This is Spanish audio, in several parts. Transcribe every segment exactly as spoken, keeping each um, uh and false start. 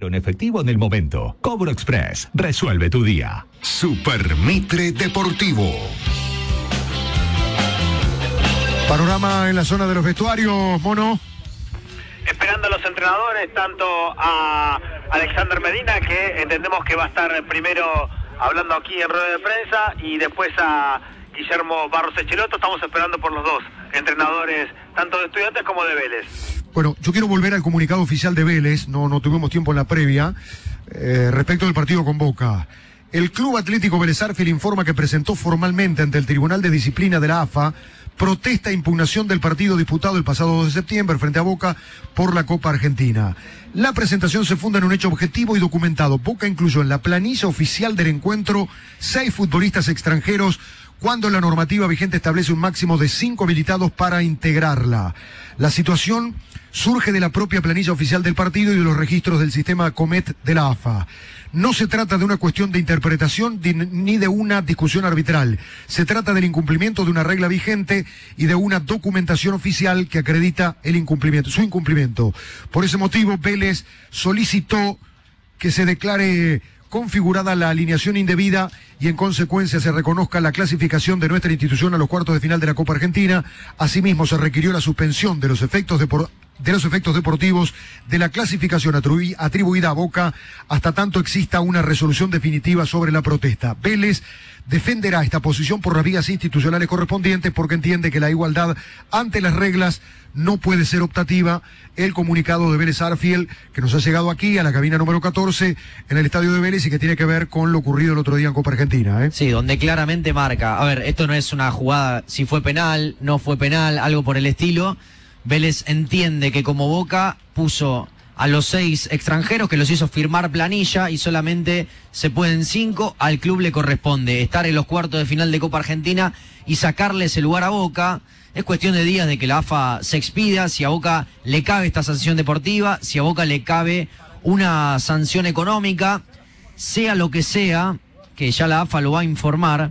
en efectivo en el momento. Cobro Express. Resuelve tu día. Super Mitre Deportivo. Panorama en la zona de los vestuarios, Mono. Esperando a los entrenadores, tanto a Alexander Medina, que entendemos que va a estar primero hablando aquí en rueda de prensa, y después a Guillermo Barros Echeloto. Estamos esperando por los dos entrenadores, tanto de Estudiantes como de Vélez. Bueno, yo quiero volver al comunicado oficial de Vélez, no, no tuvimos tiempo en la previa, eh, respecto del partido con Boca. El Club Atlético Vélez Sarsfield informa que presentó formalmente ante el Tribunal de Disciplina de la A F A protesta e impugnación del partido disputado el pasado dos de septiembre frente a Boca por la Copa Argentina. La presentación se funda en un hecho objetivo y documentado. Boca incluyó en la planilla oficial del encuentro seis futbolistas extranjeros, cuando la normativa vigente establece un máximo de cinco habilitados para integrarla. La situación surge de la propia planilla oficial del partido y de los registros del sistema Comet de la A F A. No se trata de una cuestión de interpretación ni de una discusión arbitral. Se trata del incumplimiento de una regla vigente y de una documentación oficial que acredita el incumplimiento, su incumplimiento. Por ese motivo, Vélez solicitó que se declare configurada la alineación indebida y en consecuencia se reconozca la clasificación de nuestra institución a los cuartos de final de la Copa Argentina. Asimismo, se requirió la suspensión de los efectos de por... de los efectos deportivos de la clasificación atribu atribuida a Boca hasta tanto exista una resolución definitiva sobre la protesta. Vélez defenderá esta posición por las vías institucionales correspondientes porque entiende que la igualdad ante las reglas no puede ser optativa. El comunicado de Vélez Sarsfield, que nos ha llegado aquí a la cabina número catorce en el estadio de Vélez y que tiene que ver con lo ocurrido el otro día en Copa Argentina, ¿eh? Sí, donde claramente marca, a ver, esto no es una jugada, si fue penal, no fue penal, algo por el estilo. Vélez entiende que como Boca puso a los seis extranjeros, que los hizo firmar planilla y solamente se pueden cinco, al club le corresponde estar en los cuartos de final de Copa Argentina y sacarle ese lugar a Boca. Es cuestión de días de que la A F A se expida, si a Boca le cabe esta sanción deportiva, si a Boca le cabe una sanción económica, sea lo que sea, que ya la A F A lo va a informar.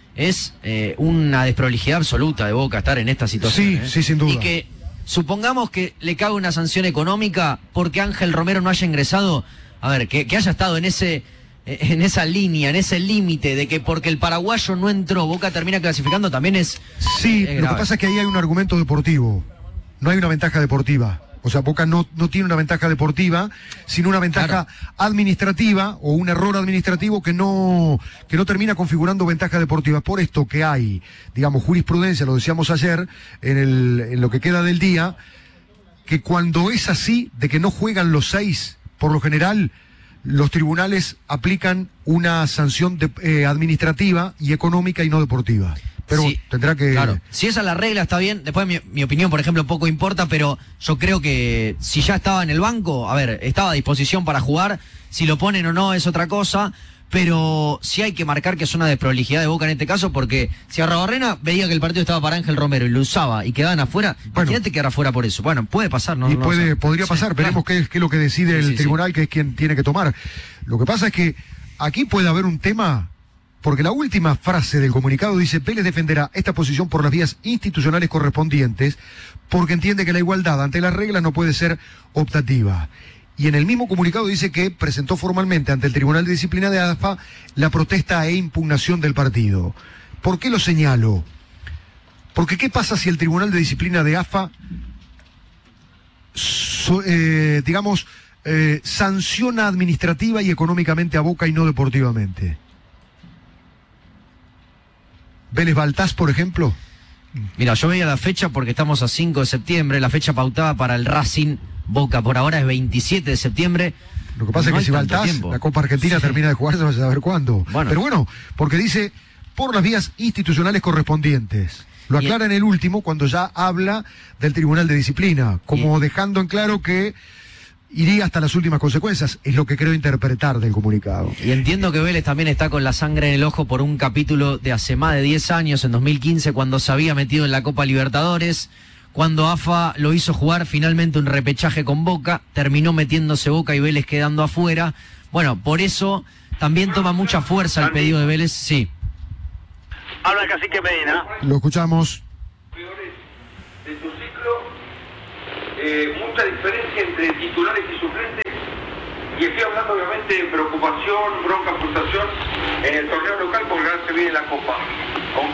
Es eh, una desprolijidad absoluta de Boca estar en esta situación. Sí, ¿eh? sí, sin duda. Y que supongamos que le cabe una sanción económica porque Ángel Romero no haya ingresado, a ver, que, que haya estado en ese en esa línea, en ese límite de que porque el paraguayo no entró, Boca termina clasificando, también es Sí, es lo que pasa es que ahí hay un argumento deportivo, no hay una ventaja deportiva. O sea, Boca no, no tiene una ventaja deportiva, sino una ventaja Claro. administrativa o un error administrativo que no, que no termina configurando ventaja deportiva. Por esto que hay, digamos, jurisprudencia, lo decíamos ayer, en, el, en lo que queda del día, que cuando es así, de que no juegan los seis, por lo general, los tribunales aplican una sanción de, eh, administrativa y económica y no deportiva. Pero Sí, tendrá que... Claro, si esa es la regla está bien, después mi, mi opinión, por ejemplo, poco importa, pero yo creo que si ya estaba en el banco, a ver, estaba a disposición para jugar, si lo ponen o no es otra cosa, pero sí hay que marcar que es una desprolijidad de Boca en este caso, porque si Arrabarrena veía que el partido estaba para Ángel Romero y lo usaba y quedaban afuera, Bueno. imagínate quedar afuera por eso. Bueno, puede pasar, ¿no? Y no puede, sé. podría Sí, pasar, veremos claro. qué es, qué es lo que decide Sí, el sí, tribunal, sí. que es quien tiene que tomar. Lo que pasa es que aquí puede haber un tema, porque la última frase del comunicado dice: Vélez defenderá esta posición por las vías institucionales correspondientes, porque entiende que la igualdad ante las reglas no puede ser optativa. Y en el mismo comunicado dice que presentó formalmente ante el Tribunal de Disciplina de A F A la protesta e impugnación del partido. ¿Por qué lo señalo? Porque ¿qué pasa si el Tribunal de Disciplina de A F A, so, eh, digamos, eh, sanciona administrativa y económicamente a Boca y no deportivamente? Vélez Baltás, por ejemplo. Mira, yo veía la fecha porque estamos a cinco de septiembre, la fecha pautada para el Racing Boca por ahora es veintisiete de septiembre. Lo que pasa No es que hay si tanto Baltás, tiempo. la Copa Argentina Sí. termina de jugarse, vaya a saber cuándo. Bueno. Pero bueno, porque dice por las vías institucionales correspondientes. Lo Y- aclara en el último cuando ya habla del Tribunal de Disciplina, como Y- dejando en claro que iría hasta las últimas consecuencias. Es lo que creo interpretar del comunicado. Y entiendo que Vélez también está con la sangre en el ojo por un capítulo de hace más de diez años, en dos mil quince, cuando se había metido en la Copa Libertadores, cuando A F A lo hizo jugar finalmente un repechaje con Boca, terminó metiéndose Boca y Vélez quedando afuera. Bueno, por eso también toma mucha fuerza el pedido de Vélez, sí. Habla el cacique Medina. Lo escuchamos. Peores de tu ciclo, eh, mucha diferencia entre titulares y suplentes, y estoy bastante preocupación, bronca, frustración en el torneo local porque ahora se viene la Copa. Con